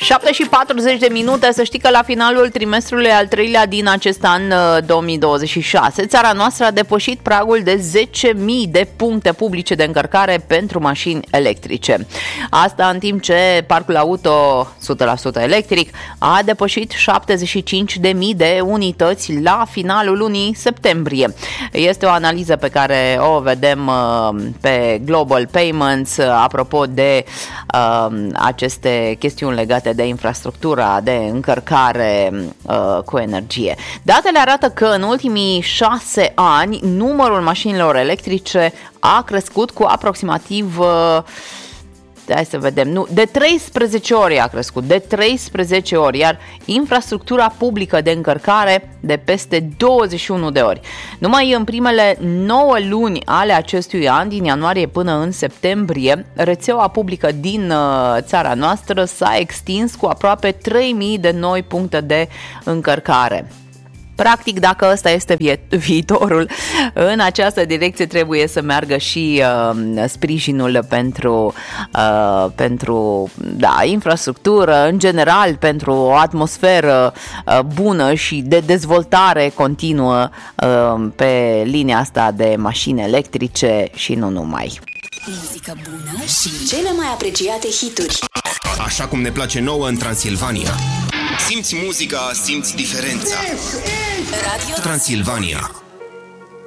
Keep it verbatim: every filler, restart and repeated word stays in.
șapte și patruzeci de minute, să știi că la finalul trimestrului al treilea din acest an două mii douăzeci și șase, țara noastră a depășit pragul de zece mii de puncte publice de încărcare pentru mașini electrice. Asta în timp ce parcul auto o sută la sută electric a depășit șaptezeci și cinci de mii de unități la finalul lunii septembrie. Este o analiză pe care o vedem pe Global Payments apropo de uh, aceste chestiuni legate de infrastructura de încărcare uh, cu energie. Datele arată că în ultimii șase ani numărul mașinilor electrice a crescut cu aproximativ uh, hai să vedem, nu, de treisprezece ori a crescut, de treisprezece ori, iar infrastructura publică de încărcare de peste douăzeci și unu de ori. Numai în primele nouă luni ale acestui an, din ianuarie până în septembrie, rețeaua publică din uh, țara noastră s-a extins cu aproape trei mii de noi puncte de încărcare. Practic, dacă ăsta este viitorul, în această direcție trebuie să meargă și uh, sprijinul pentru, uh, pentru da, infrastructură, în general, pentru o atmosferă uh, bună și de dezvoltare continuă uh, pe linia asta de mașini electrice și nu numai. Muzică bună și cele mai apreciate hituri. Așa cum ne place nouă în Transilvania. Simți muzica, simți diferența. Radio Transilvania.